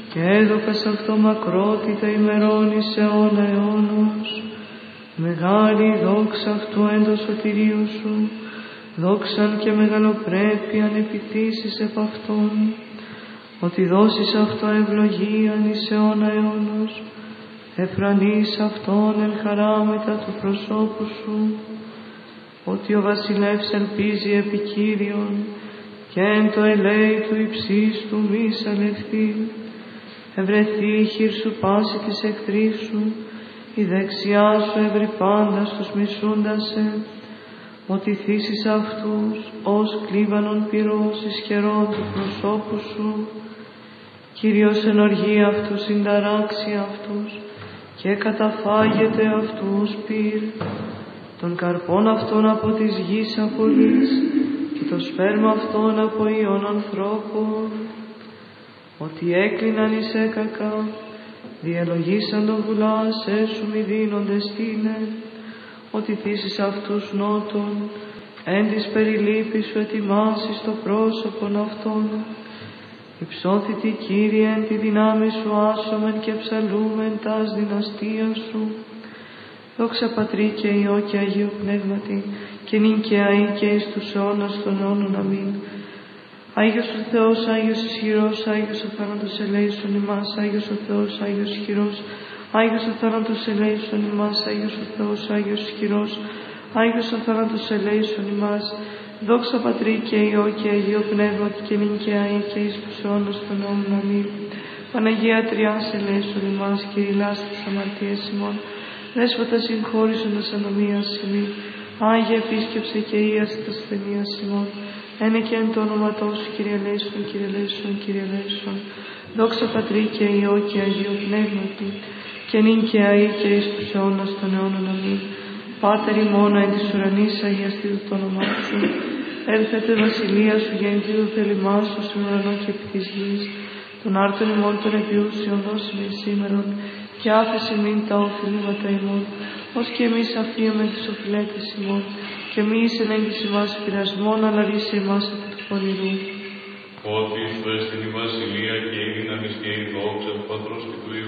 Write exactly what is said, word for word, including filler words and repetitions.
και έδωκας αυτό μακρότητα ημερών εις αιώνα αιώνος. Μεγάλη δόξα αυτού εν το σωτηρίου σου, δόξαν και μεγαλοπρέπειαν επιτήσεις επ' αυτόν, ότι δώσεις αυτό ευλογίαν εις αιώνα αιώνος, εφρανείς αυτόν εν χαρά μετά του προσώπου σου, ότι ο βασιλεύς ελπίζει επί Κύριον, και εν το ελέη του υψίστου μη σαλευθεί. Ευρεθεί η χείρ σου πάση της εχθρής σου, η δεξιά σου εύρει πάντα στους μισούντασε, ότι θύσεις αυτούς ως κλίβανον πυρός ισχυρό του προσώπου σου. Κύριος εν οργή αυτούς συνταράξει αυτούς, και καταφάγεται αυτούς πυρ. Των καρπών αυτών από της γης απολύς, και το σπέρμα αυτών από ιών ανθρώπων. Ότι έκλειναν εις έκακα, διελογίσαν το βουλάς, έσου μη δίνοντες στήνε. Ότι θύσεις αυτούς νότων, εν της περιλήπης σου ετοιμάσεις το πρόσωπον αυτών. Υψώθητη Κύριε εν τη δυνάμει σου άσομεν και ψαλούμεν τας δυναστείας σου. Δόξα Πατρί και Υιό και Αγίου Πνεύματι, και νυν και αεί και εις τους αιώνας των αιώνων. Αμήν. Άγιος ο Θεός, Άγιος ισχυρός, Άγιος ο θάνατος ελέησον ημάς, Άγιος ο Θεός, Άγιος ισχυρός, Άγιος ο θάνατος ελέησον ημάς, Άγιος ο Θεός, Άγιος ισχυρός, Άγιος ο θάνατος ελέησον ημάς. Δόξα Πατρί και Υιό και Αγίου Πνεύματι, και νυν και αεί και εις τους αιώνας των αιώνων. Αμήν. Παναγία Τριάς ελέησον ημάς, και ηλάς τις αμαρτίες ημών. Δέσποτα συγχώρησον τας ανομίας ημί. Άγιε επίσκεψε και ίασε τας ασθενείας ημών. Ένε και εν το όνοματό σου, Κύριε ελέησον, Κύριε ελέησον, Κύριε ελέησον. Δόξα Πατρί και Υιό και Αγίου Πνεύματι, και νυν και αεί και εις τους αιώνας των αιώνων. Αμήν. Πάτερ ημών εν της ουρανής, αγιαστήτω το όνομά σου. Έλθετε βασιλεία σου, γεννηθεί το θέλημά σου στον ουρανό και επί της γης. Των άρτων ημών των επιούσιων δώσε με σήμερον, και άφησε μην τα οφειλήματα ημών, ως και εμείς αφίαμε τους οφειλέτες ημών, και μη εις ενέγγιση μας πειρασμών, αλλά ρίσε εμάς από του πονηρού. Ότι σου έστειλε η βασιλεία και η δύναμη και η δόξα του Πατρός και του Υιού